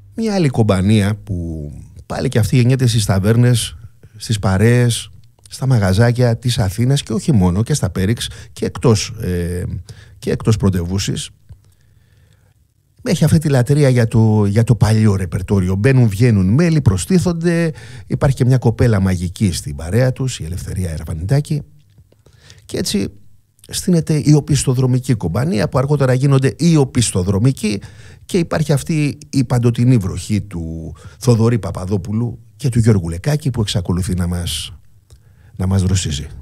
Μια άλλη κομπανία που πάλι και αυτή γεννιέται στις ταβέρνες, στις παρέες, στα μαγαζάκια της Αθήνας και όχι μόνο, και στα Πέριξ και εκτός πρωτευούσης. Έχει αυτή τη λατρεία για το παλιό ρεπερτόριο. Μπαίνουν, βγαίνουν μέλη, προστίθονται. Υπάρχει και μια κοπέλα μαγική στην παρέα τους, η Ελευθερία Ερβανιτάκη. Και έτσι στείνεται η οπισθοδρομική κομπανία, που αργότερα γίνονται οι οπισθοδρομικοί, και υπάρχει αυτή η παντοτινή βροχή του Θοδωρή Παπαδόπουλου και του Γιώργου Λεκάκη, που εξακολουθεί να μας δροσίζει.